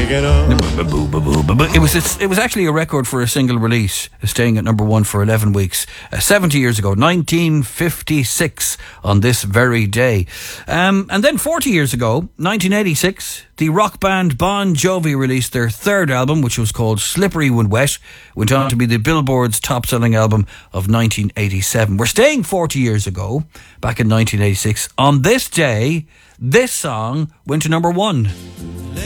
taking off. It was actually a record for a single release, staying at number one for 11 weeks, 70 years ago, 1956, on this very day. And then 40 years ago, 1986, the rock band Bon Jovi released their third album, which was called Slippery When Wet. Went on to be the Billboard's top-selling album of 1987. We're staying 40 years ago, back in 1986. On this day, this song went to number one.